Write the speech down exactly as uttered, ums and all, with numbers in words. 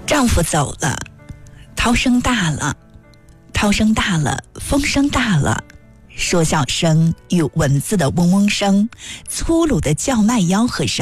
丈夫走了，涛声大了，涛声大了，风声大了，说笑声与蚊子的嗡嗡声，粗鲁的叫卖吆喝声